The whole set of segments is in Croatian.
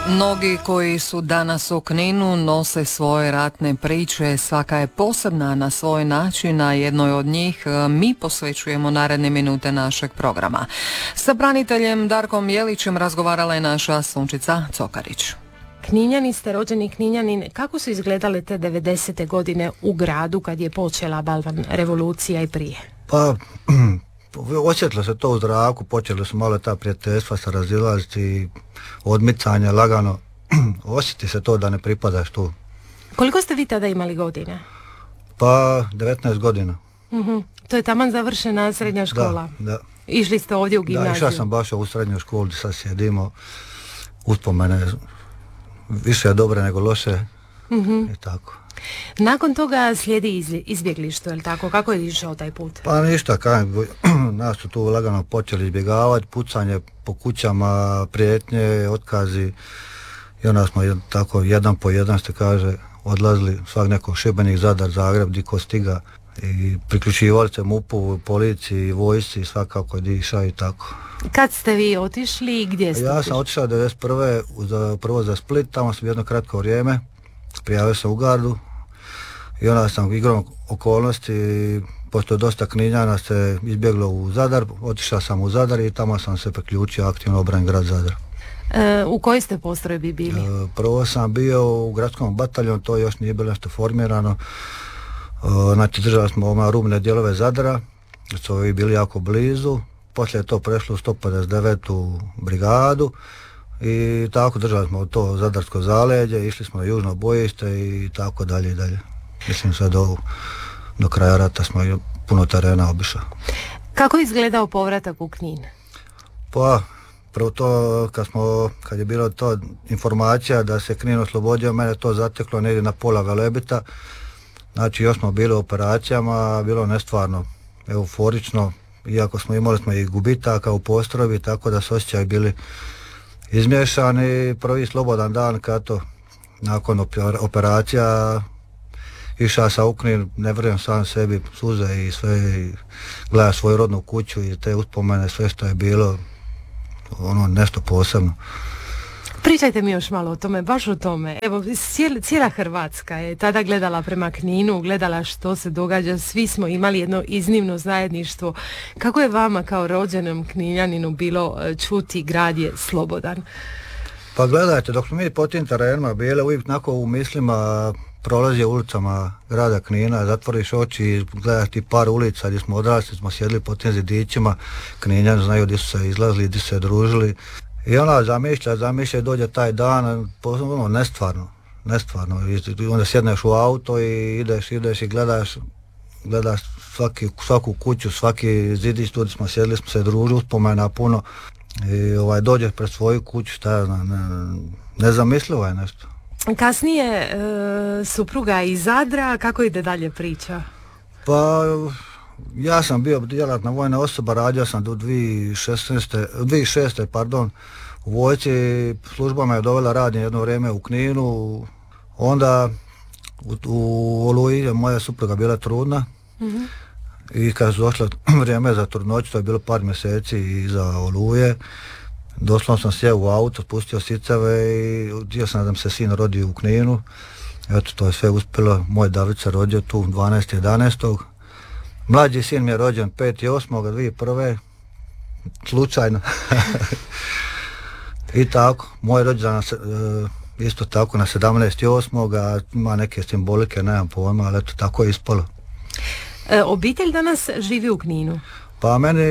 Mnogi koji su danas u Kninu nose svoje ratne priče, svaka je posebna na svoj način, a jednoj od njih mi posvećujemo naredne minute našeg programa. Sa braniteljem Darkom Jelićem razgovarala je naša Sunčica Cokarić. Kninjani ste, rođeni Kninjanin. Kako su izgledale te 90. godine u gradu kad je počela Balvan revolucija i prije? Pa, osjetilo se to u zraku, počeli su malo ta prijateljstva se razilaziti, odmicanja lagano. Osjeti se to da ne pripadaš tu. Koliko ste vi tada imali godina? Pa, 19 godina. To je taman završena srednja škola. Da. Išli ste ovdje u gimnaziju? Da, išao sam baš u srednju školu gdje sad sjedimo. Uspomene više je dobre nego loše. I tako. Nakon toga slijedi izbjeglištvo, je li tako? Kako je išao taj put? Pa ništa, nas su tu lagano počeli izbjegavati, pucanje po kućama, prijetnje, otkazi. I onda smo tako jedan po jedan, se kaže, odlazili svak neko Šibenik, Zadar, Zagreb, di ko stiga. I priključivali se MUP-u, policiji, vojsci, svakako je išao i tako. Kad ste vi otišli i gdje ste? Ja sam otišao 1991. Prvo za Split, tamo sam jedno kratko vrijeme, prijavio sam u gardu i onda sam igrom okolnosti, pošto dosta Kninjana se izbjeglo u Zadar, otišao sam u Zadar i tamo sam se priključio aktivno obrani grad Zadar. U kojoj ste postrojbi bili? Prvo sam bio u gradskom bataljonu, to još nije bilo nešto formirano. Znači držali smo rubne dijelove Zadra, su ovi bili jako blizu, poslije je to prešlo u 159. brigadu i tako držali smo to Zadarsko zaleđe, išli smo na južno bojište i tako dalje i dalje. Mislim sve do kraja rata smo puno terena obišli. Kako je izgledao povratak u Knin? Pa prvo to kad je bilo to informacija da se Knin oslobodio, mene to zateklo negdje na pola Velebita. Znači još smo bili u operacijama, bilo nestvarno euforično, iako imali smo i gubitaka u postrojbi, tako da su osjećaji bili izmiješani. Prvi slobodan dan kad to nakon operacija išao sam u Knin, ne vjerujem sam sebi, suze i sve, i gledao svoju rodnu kuću i te uspomene, sve što je bilo, nešto posebno. Pričajte mi još malo o tome, baš o tome. Evo, cijela Hrvatska je tada gledala prema Kninu, gledala što se događa, svi smo imali jedno iznimno zajedništvo. Kako je vama kao rođenom Kninjaninu bilo čuti grad je slobodan? Pa gledajte, dok smo mi po tim terenima bili, uvijek onako u mislima prolazio ulicama grada Knina, zatvoriš oči i gledaš ti par ulica gdje smo odrasli, smo sjedili po tim zidićima, Kninjani znaju gdje su se izlazili, gdje su se družili. I ona zamišlja i dođe taj dan, nestvarno. I onda sjedneš u auto i ideš i gledaš svaku kuću, svaki zidić, tu smo sjedili, smo se družili, uspomena puno. I dođeš pred svoju kuću, šta ja znam, nezamislivo je nešto. Kasnije supruga iz Zadra, kako ide dalje priča? Pa ja sam bio djelatna vojna osoba, radio sam do 2006. U vojci, služba me je dovela radnje jedno vrijeme u Kninu, onda u Oluji moja supruga bila trudna. I kad su došle vrijeme za trudnoću, to je bilo par mjeseci iza Oluje, doslovno sam sjeo u auto, spustio sicave i htio sam da mi se sin rodi u Kninu. Eto, to je sve uspjelo, moj David se rodio tu 12.11. Mlađi sin mi je rođen 5.8.2001. slučajno. I tako, moj rođendan isto tako na 17.8. a ima neke simbolike, nemam pojma, ali eto, tako je ispalo. Obitelj danas živi u Kninu? Pa meni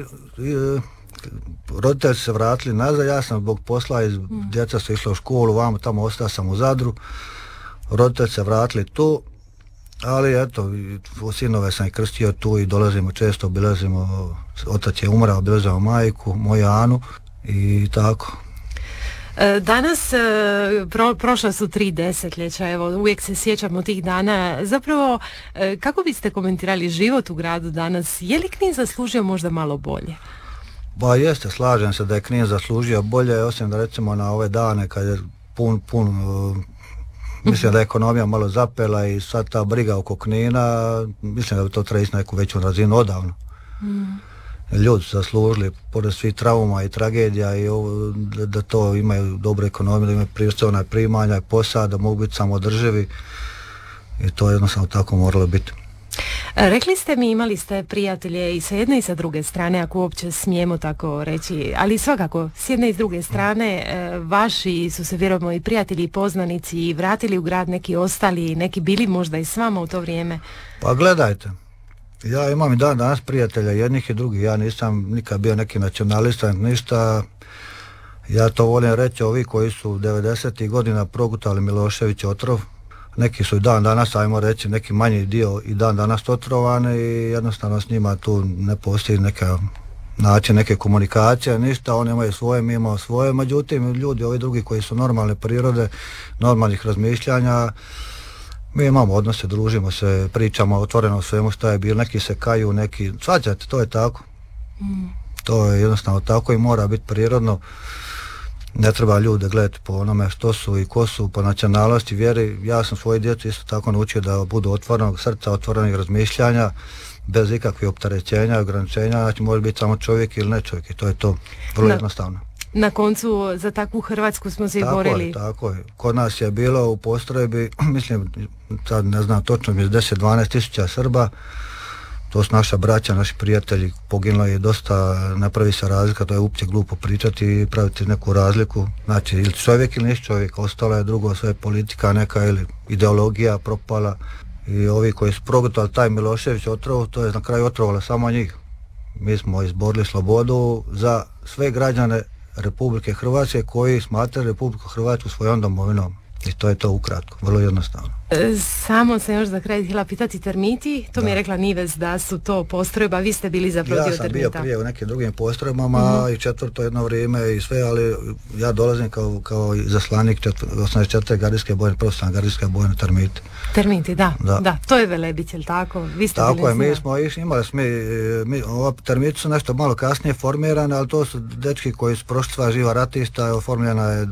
roditelji se vratili nazad, ja sam zbog posla, djeca su išla u školu, tamo ostao sam u Zadru, roditelji se vratili tu, ali eto, sinove sam i krstio tu i dolazimo često, obilazimo, otac je umrao, obilazimo majku, moju Anu i tako. Danas, prošla su 3 desetljeća, evo, uvijek se sjećamo tih dana. Zapravo, kako biste komentirali život u gradu danas? Je li Knin zaslužio možda malo bolje? Ba jeste, slažem se da je Knin zaslužio bolje, osim da recimo na ove dane kad je mislim da je ekonomija malo zapela i sad ta briga oko Knina, mislim da bi to treba ići na neku veću razinu odavno. ljudi su zaslužili, pored svih trauma i tragedija i da to imaju dobru ekonomiju, da imaju pristojna primanja i posao, da mogu biti samodrživi i to jednostavno tako moralo biti. Rekli ste mi, imali ste prijatelje i sa jedne i sa druge strane, ako uopće smijemo tako reći, ali svakako s jedne i s druge strane vaši su se vjerojatno i prijatelji i poznanici i vratili u grad, neki ostali, neki bili možda i s vama u to vrijeme. Pa gledajte, ja imam i dan danas prijatelja jednih i drugih, ja nisam nikad bio neki nacionalista, ništa. Ja to volim reći, ovi koji su 90. godina progutali Milošević otrov, neki su i dan danas, ajmo reći, neki manji dio i dan danas otrovani i jednostavno s njima tu ne postoji neka način neke komunikacije, ništa, oni imaju svoje, mi imamo svoje, međutim ljudi, ovi drugi koji su normalne prirode, normalnih razmišljanja, mi imamo odnose, družimo se, pričamo otvoreno o svemu što je bilo, neki se kaju, neki, svađate, to je tako. To je jednostavno tako i mora biti prirodno. Ne treba ljude gledati po onome što su i ko su, po nacionalnosti, vjeri. Ja sam svoje djecu isto tako naučio da budu otvorenog srca, otvorenih razmišljanja, bez ikakvih opterećenja, ograničenja, znači može biti samo čovjek ili ne čovjek i to je to, vrlo jednostavno. Na koncu za takvu Hrvatsku smo se i borili. Tako je. Kod nas je bilo u postrojbi, mislim, sad ne znam točno, 10-12 tisuća Srba, to su naša braća, naši prijatelji, poginulo je dosta, napravi se razlika, to je uopće glupo pričati i praviti neku razliku, znači ili čovjek ili nisi čovjek, ostalo je drugo, sve politika neka ili ideologija propala i ovi koji su progutali taj Milošević otrov, to je na kraju otrovalo samo njih. Mi smo izborili slobodu za sve građane Republike Hrvatske koji smatraju Republiku Hrvatsku svojom domovinom i to je to ukratko, vrlo jednostavno. Samo sam još za kraj htjela pitati termiti, to mi je rekla Nives da su to postrojba, vi ste bili zapravo dio termita. Ja sam bio prije u nekim drugim postrojbama i četvrto jedno vrijeme i sve, ali ja dolazim kao izaslanik 84. gardijske bojne, profesionalne gardijske bojne termiti. Termiti, da, to je Velebit, jel tako? Vi ste tako bili je, mi smo imali termiti su nešto malo kasnije formirane, ali to su dečki koji su prošli sva živa ratista, oformljena je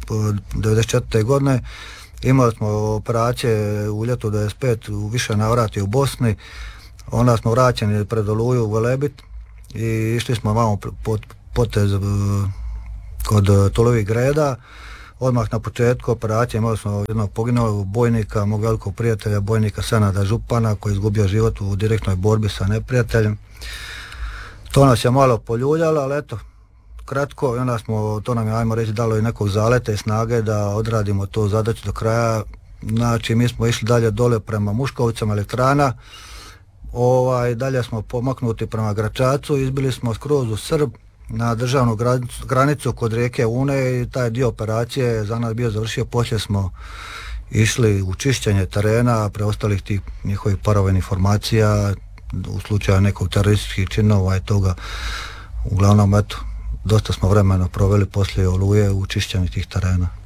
94. godine. Imali smo operacije u ljetu 95 u više navrati u Bosni, onda smo vraćeni pred Oluju u Velebit i išli smo vamo potez kod Tulovih Greda. Odmah na početku operacije imali smo jednog poginulog bojnika, mog velikog prijatelja, bojnika Senada Župana, koji je izgubio život u direktnoj borbi sa neprijateljem. To nas je malo poljuljalo, ali eto, kratko, i onda smo, to nam je, ajmo reći, dalo i nekog zaleta i snage da odradimo tu zadaću do kraja. Znači, mi smo išli dalje dole prema Muškovicama, elektrana, dalje smo pomaknuti prema Gračacu, izbili smo skroz u Srb na državnu granicu kod rijeke Une i taj dio operacije je za nas bio završio. Poslije smo išli u čišćenje terena, preostalih tih njihovih paravojnih formacija, u slučaju nekog terorističkih činova i toga. Uglavnom, eto, dosta smo vremena proveli poslije Oluje u čišćenju tih terena.